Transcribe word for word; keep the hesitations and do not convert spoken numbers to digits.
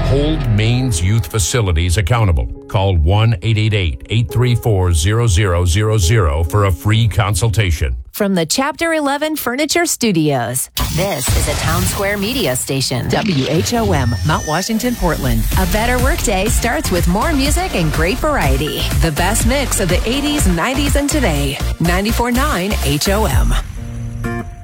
Hold Maine's youth facilities accountable. Call one eight eight eight, eight three four, zero zero zero zero for a free consultation. From the Chapter eleven Furniture Studios, this is a Town Square media station. W H O M, Mount Washington, Portland. A better workday starts with more music and great variety. The best mix of the eighties, nineties, and today. ninety-four point nine H O M.